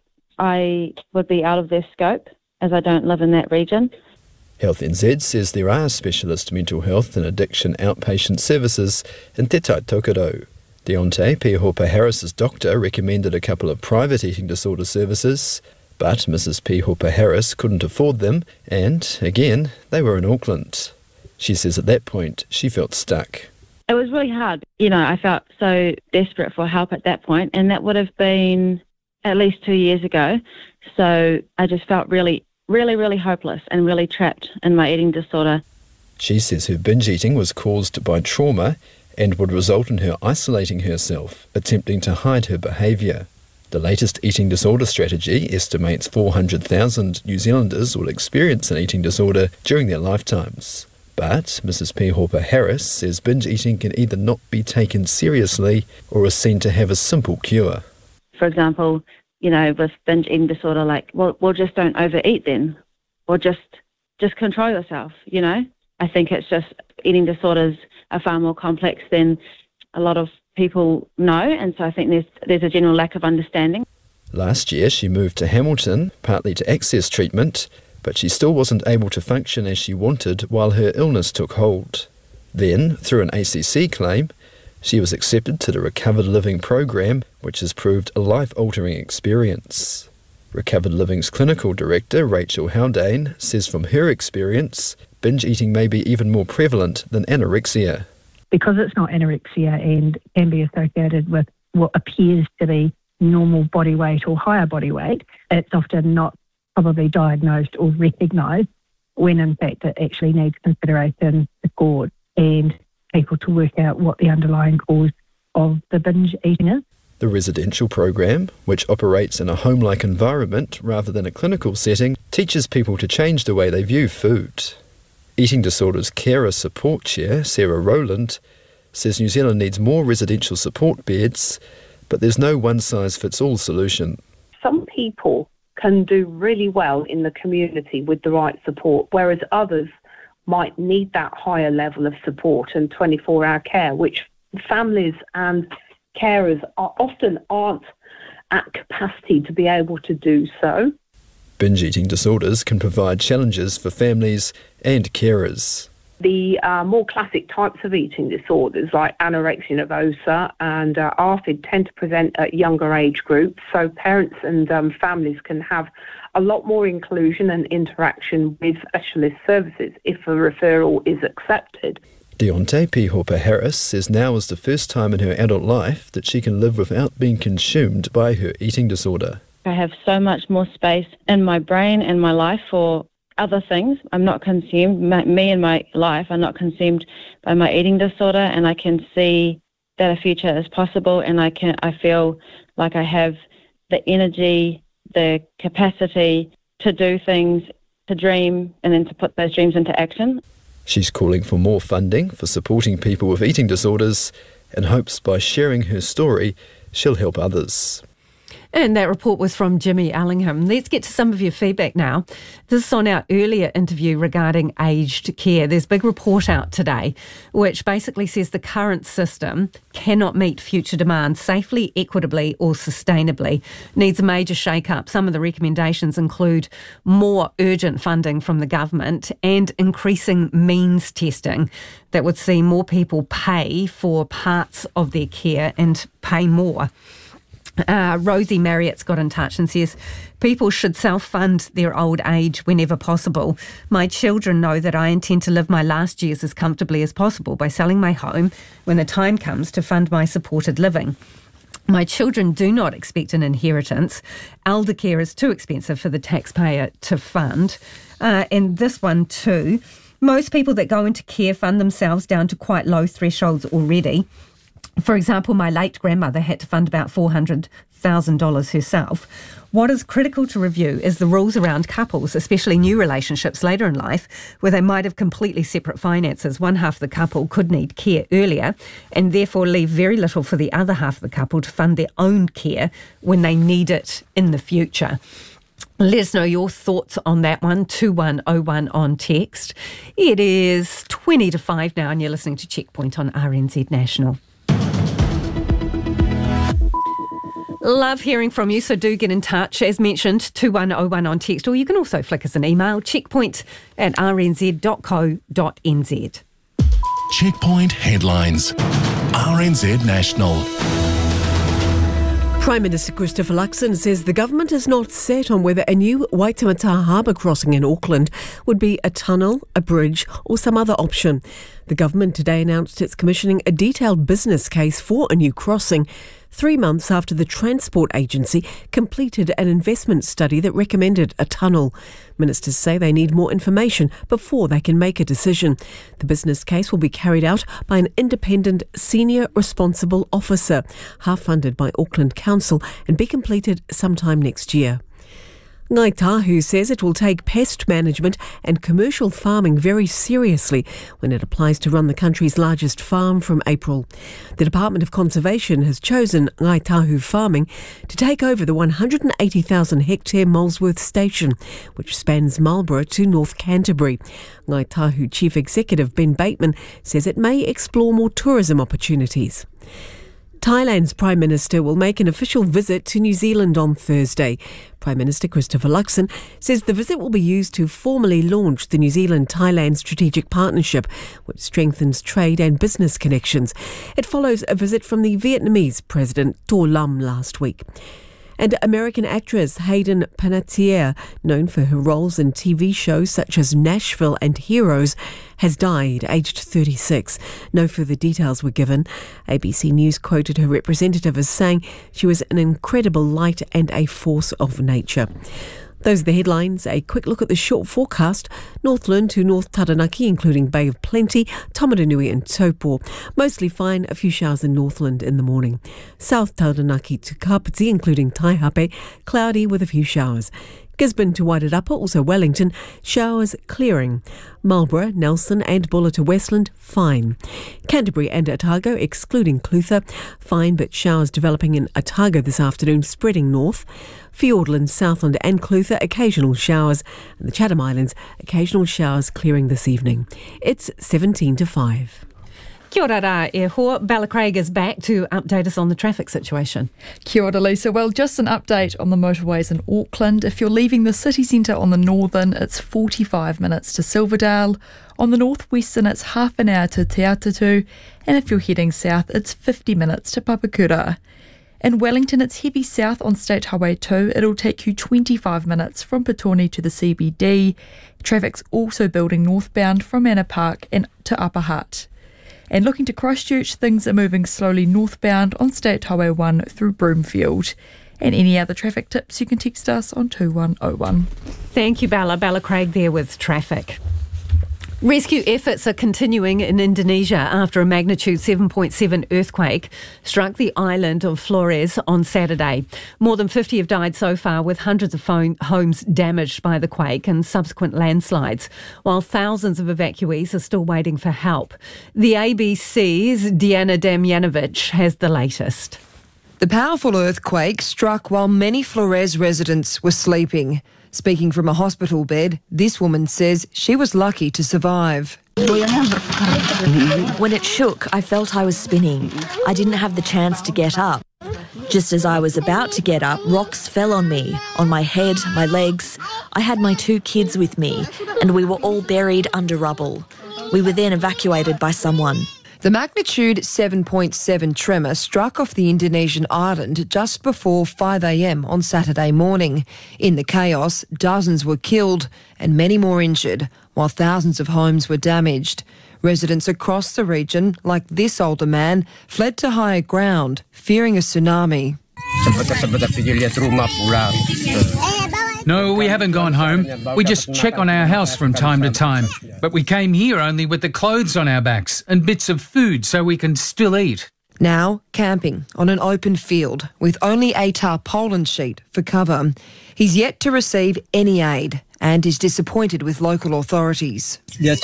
I would be out of their scope as I don't live in that region. Health N Z says there are specialist mental health and addiction outpatient services in Te Tai Tokerau. Deontay Pihopa-Harris's doctor recommended a couple of private eating disorder services, but Missus Pihopa-Harris couldn't afford them, and, again, they were in Auckland. She says at that point she felt stuck. It was really hard. You know, I felt so desperate for help at that point, and that would have been at least two years ago. So I just felt really, really, really hopeless and really trapped in my eating disorder. She says her binge eating was caused by trauma and would result in her isolating herself, attempting to hide her behaviour. The latest eating disorder strategy estimates four hundred thousand New Zealanders will experience an eating disorder during their lifetimes. But Missus Pihopa-Harris says binge eating can either not be taken seriously or is seen to have a simple cure. For example, you know, with binge eating disorder, like, well, well, just don't overeat then, or just just control yourself, you know. I think it's just eating disorders are far more complex than a lot of people know, and so I think there's there's a general lack of understanding. Last year she moved to Hamilton, partly to access treatment, but she still wasn't able to function as she wanted while her illness took hold. Then, through an A C C claim, she was accepted to the Recovered Living program, which has proved a life-altering experience. Recovered Living's clinical director, Rachel Haldane, says from her experience, binge eating may be even more prevalent than anorexia. Because it's not anorexia and can be associated with what appears to be normal body weight or higher body weight, it's often not probably diagnosed or recognised, when in fact it actually needs consideration, support, and people to work out what the underlying cause of the binge eating is. The residential program, which operates in a home-like environment rather than a clinical setting, teaches people to change the way they view food. Eating Disorders Carer Support Chair, Sarah Rowland, says New Zealand needs more residential support beds, but there's no one-size-fits-all solution. Some people can do really well in the community with the right support, whereas others might need that higher level of support and twenty-four hour care, which families and carers are often aren't at capacity to be able to do so. Binge eating disorders can provide challenges for families and carers. The uh, more classic types of eating disorders like anorexia nervosa and uh, A R F I D tend to present at younger age groups, so parents and um, families can have a lot more inclusion and interaction with specialist services if a referral is accepted. Deontay Pihopa-Harris says now is the first time in her adult life that she can live without being consumed by her eating disorder. I have so much more space in my brain and my life for other things. I'm not consumed, my, me and my life are not consumed by my eating disorder, and I can see that a future is possible, and I can I feel like I have the energy, the capacity to do things, to dream, and then to put those dreams into action. She's calling for more funding for supporting people with eating disorders and hopes by sharing her story she'll help others. And that report was from Jimmy Allingham. Let's get to some of your feedback now. This is on our earlier interview regarding aged care. There's a big report out today which basically says the current system cannot meet future demand safely, equitably or sustainably. Needs a major shake-up. Some of the recommendations include more urgent funding from the government and increasing means testing that would see more people pay for parts of their care and pay more. Uh, Rosie Marriott's got in touch and says, people should self-fund their old age whenever possible. My children know that I intend to live my last years as comfortably as possible by selling my home when the time comes to fund my supported living. My children do not expect an inheritance. Elder care is too expensive for the taxpayer to fund. Uh, and this one too, Most people that go into care fund themselves down to quite low thresholds already. For example, my late grandmother had to fund about four hundred thousand dollars herself. What is critical to review is the rules around couples, especially new relationships later in life, where they might have completely separate finances. One half of the couple could need care earlier and therefore leave very little for the other half of the couple to fund their own care when they need it in the future. Let us know your thoughts on that one, two one oh one on text. It is twenty to five now and you're listening to Checkpoint on R N Z National. Love hearing from you, so do get in touch. As mentioned, two one oh one on text, or you can also flick us an email, checkpoint at r n z dot co dot n z. Checkpoint headlines. R N Z National. Prime Minister Christopher Luxon says the government is not set on whether a new Waitemata harbour crossing in Auckland would be a tunnel, a bridge or some other option. The government today announced it's commissioning a detailed business case for a new crossing, three months after the Transport Agency completed an investment study that recommended a tunnel. Ministers say they need more information before they can make a decision. The business case will be carried out by an independent senior responsible officer, half funded by Auckland Council, and be completed sometime next year. Ngāi Tahu says it will take pest management and commercial farming very seriously when it applies to run the country's largest farm from April. The Department of Conservation has chosen Ngāi Tahu Farming to take over the one hundred eighty thousand hectare Molesworth Station, which spans Marlborough to North Canterbury. Ngāi Tahu Chief Executive Ben Bateman says it may explore more tourism opportunities. Thailand's Prime Minister will make an official visit to New Zealand on Thursday. Prime Minister Christopher Luxon says the visit will be used to formally launch the New Zealand-Thailand Strategic Partnership, which strengthens trade and business connections. It follows a visit from the Vietnamese President To Lam last week. And American actress Hayden Panettiere, known for her roles in T V shows such as Nashville and Heroes, has died, aged thirty-six. No further details were given. A B C News quoted her representative as saying she was an incredible light and a force of nature. Those are the headlines. A quick look at the short forecast. Northland to North Taranaki, including Bay of Plenty, Tamaranui and Taupo. Mostly fine, a few showers in Northland in the morning. South Taranaki to Kapiti, including Taihape, cloudy with a few showers. Gisborne to Wairarapa, also Wellington, showers clearing. Marlborough, Nelson and Buller to Westland, fine. Canterbury and Otago, excluding Clutha, fine but showers developing in Otago this afternoon, spreading north. Fiordland, Southland and Clutha, occasional showers. And the Chatham Islands, occasional showers clearing this evening. It's seventeen to five. Kia ora rā e hoa. Bella Craig is back to update us on the traffic situation. Kia ora, Lisa. Well, just an update on the motorways in Auckland. If you're leaving the city centre on the northern, it's forty-five minutes to Silverdale. On the northwestern, it's half an hour to Te Atatu. And if you're heading south, it's fifty minutes to Papakura. In Wellington, it's heavy south on State Highway two. It'll take you twenty-five minutes from Petone to the C B D. Traffic's also building northbound from Manor Park and to Upper Hutt. And looking to Christchurch, things are moving slowly northbound on State Highway one through Broomfield. And any other traffic tips, you can text us on two one oh one. Thank you, Bella. Bella Craig there with traffic. Rescue efforts are continuing in Indonesia after a magnitude seven point seven earthquake struck the island of Flores on Saturday. More than fifty have died so far, with hundreds of homes damaged by the quake and subsequent landslides, while thousands of evacuees are still waiting for help. The A B C's Diana Damjanovic has the latest. The powerful earthquake struck while many Flores residents were sleeping. Speaking from a hospital bed, this woman says she was lucky to survive. When it shook, I felt I was spinning. I didn't have the chance to get up. Just as I was about to get up, rocks fell on me, on my head, my legs. I had my two kids with me, and we were all buried under rubble. We were then evacuated by someone. The magnitude seven point seven tremor struck off the Indonesian island just before five a.m. on Saturday morning. In the chaos, dozens were killed and many more injured, while thousands of homes were damaged. Residents across the region, like this older man, fled to higher ground, fearing a tsunami. No, we haven't gone home. We just check on our house from time to time. But we came here only with the clothes on our backs and bits of food so we can still eat. Now camping on an open field with only a tarpaulin sheet for cover. He's yet to receive any aid and is disappointed with local authorities. We're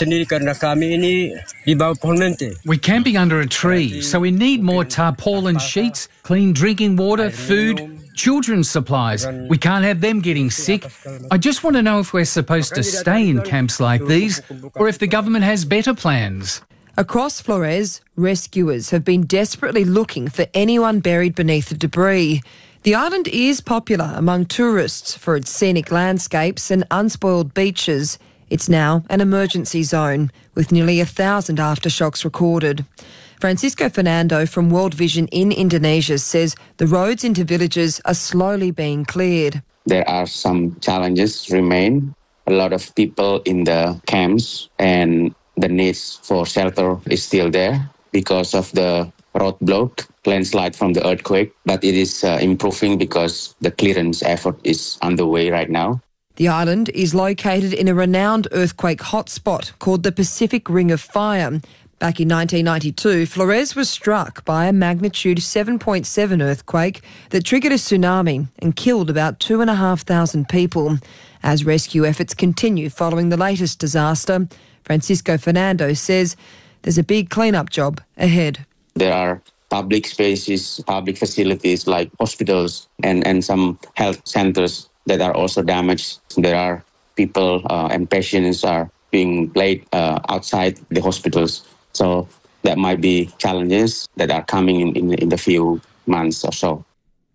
camping under a tree, so we need more tarpaulin sheets, clean drinking water, food, children's supplies. We can't have them getting sick. I just want to know if we're supposed to stay in camps like these or if the government has better plans. Across Flores, rescuers have been desperately looking for anyone buried beneath the debris. The island is popular among tourists for its scenic landscapes and unspoiled beaches. It's now an emergency zone, with nearly a thousand aftershocks recorded. Francisco Fernando from World Vision in Indonesia says the roads into villages are slowly being cleared. There are some challenges remain. A lot of people in the camps and the needs for shelter is still there because of the road block, landslide from the earthquake, but it is uh, improving because the clearance effort is underway right now. The island is located in a renowned earthquake hotspot called the Pacific Ring of Fire. Back in nineteen ninety-two, Flores was struck by a magnitude seven point seven earthquake that triggered a tsunami and killed about two and a half thousand people. As rescue efforts continue following the latest disaster, Francisco Fernando says there's a big clean-up job ahead. There are public spaces, public facilities like hospitals and, and some health centers that are also damaged. There are people uh, and patients are being laid uh, outside the hospitals. So that might be challenges that are coming in, in, in the few months or so.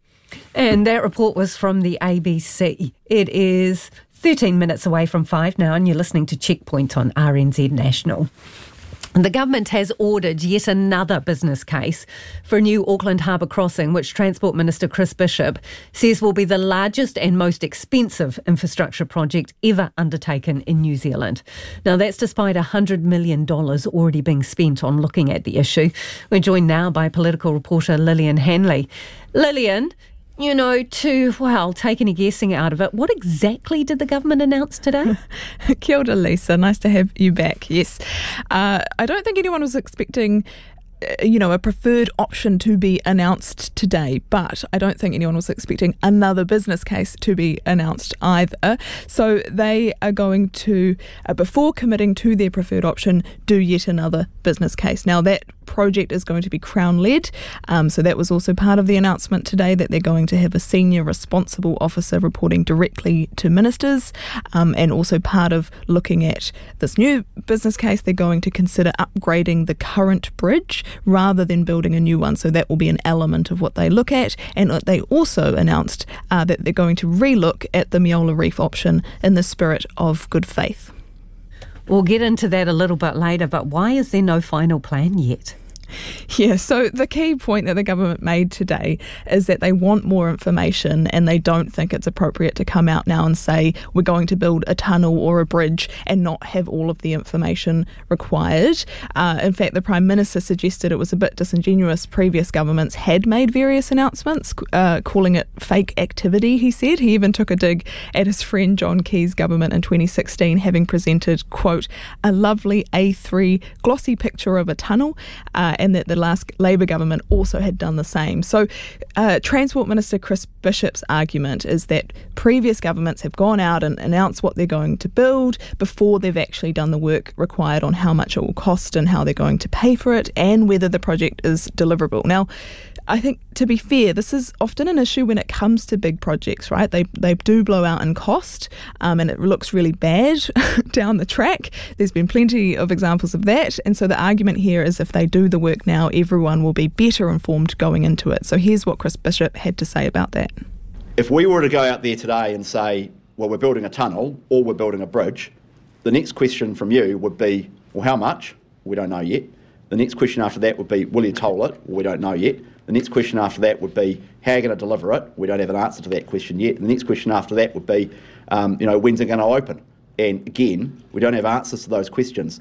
And that report was from the A B C. It is thirteen minutes away from five now, and you're listening to Checkpoint on R N Z National. The government has ordered yet another business case for a new Auckland Harbour crossing, which Transport Minister Chris Bishop says will be the largest and most expensive infrastructure project ever undertaken in New Zealand. Now, that's despite one hundred million dollars already being spent on looking at the issue. We're joined now by political reporter Lillian Hanley. Lillian, you know, to, well, take any guessing out of it, what exactly did the government announce today? Kia ora, Lisa. Nice to have you back. Yes. Uh, I don't think anyone was expecting, uh, you know, a preferred option to be announced today, but I don't think anyone was expecting another business case to be announced either. So they are going to, uh, before committing to their preferred option, do yet another business case. Now, that project is going to be Crown-led, um, so that was also part of the announcement today, that they're going to have a senior responsible officer reporting directly to ministers, um, and also part of looking at this new business case, they're going to consider upgrading the current bridge rather than building a new one. So that will be an element of what they look at. And they also announced uh, that they're going to relook at the Meola Reef option in the spirit of good faith. We'll get into that a little bit later, but why is there no final plan yet? Yeah, so the key point that the government made today is that they want more information and they don't think it's appropriate to come out now and say we're going to build a tunnel or a bridge and not have all of the information required. Uh, in fact, the Prime Minister suggested it was a bit disingenuous. Previous governments had made various announcements, uh, calling it fake activity, he said. He even took a dig at his friend John Key's government in twenty sixteen, having presented, quote, a lovely A three glossy picture of a tunnel, uh, and that the last Labour government also had done the same. So uh, Transport Minister Chris Bishop's argument is that previous governments have gone out and announced what they're going to build before they've actually done the work required on how much it will cost and how they're going to pay for it and whether the project is deliverable. Now, I think, to be fair, this is often an issue when it comes to big projects, right? They they do blow out in cost, um, and it looks really bad down the track. There's been plenty of examples of that. And so the argument here is if they do the work now, everyone will be better informed going into it. So here's what Chris Bishop had to say about that. If we were to go out there today and say, well, we're building a tunnel or we're building a bridge, the next question from you would be, well, how much? We don't know yet. The next question after that would be, will you toll it? We don't know yet. The next question after that would be, how are you going to deliver it? We don't have an answer to that question yet. And the next question after that would be, um, you know, when's it going to open? And again, we don't have answers to those questions.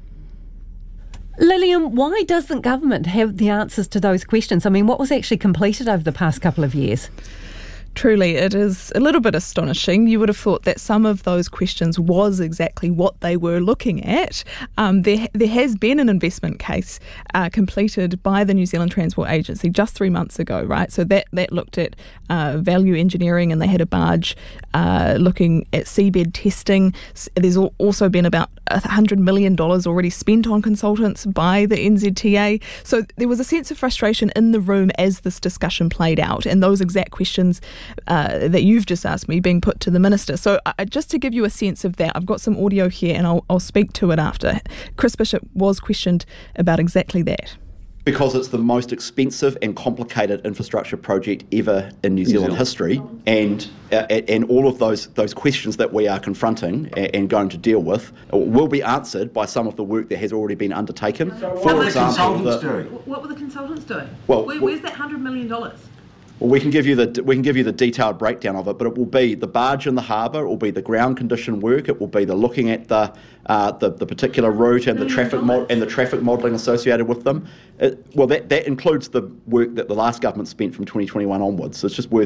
Lillian, why doesn't government have the answers to those questions? I mean, what was actually completed over the past couple of years? Truly, it is a little bit astonishing. You would have thought that some of those questions was exactly what they were looking at. Um, there, there has been an investment case uh, completed by the New Zealand Transport Agency just three months ago, right? So that, that looked at uh, value engineering, and they had a barge uh, looking at seabed testing. There's also been about one hundred million dollars already spent on consultants by the N Z T A. So there was a sense of frustration in the room as this discussion played out, and those exact questions uh, that you've just asked me being put to the Minister. So uh, just to give you a sense of that, I've got some audio here and I'll, I'll speak to it after. Chris Bishop was questioned about exactly that. Because it's the most expensive and complicated infrastructure project ever in New Zealand history, and uh, and all of those those questions that we are confronting and, and going to deal with will be answered by some of the work that has already been undertaken. What were the consultants doing? What were the consultants doing? Well, Where, where's that one hundred million dollars? Well, we can give you the we can give you the detailed breakdown of it, but it will be the barge in the harbour, it will be the ground condition work, it will be the looking at the uh, the, the particular route and the traffic mo- and the traffic modelling associated with them. It, well, that that includes the work that the last government spent from twenty twenty-one onwards. So it's just worth